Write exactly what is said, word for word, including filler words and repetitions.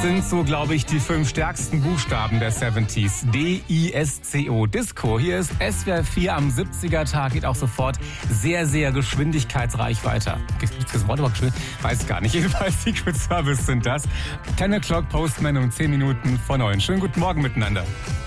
sind so, glaube ich, die fünf stärksten Buchstaben der siebziger. D I S C O. Disco. Hier ist S W R vier am siebziger-Tag. Geht auch sofort sehr, sehr geschwindigkeitsreich weiter. Gibt es das Wort aber geschwind? Weiß ich gar nicht. Jedenfalls Secret Service sind das. ten O'Clock Postman um zehn Minuten vor neun. Schönen guten Morgen miteinander.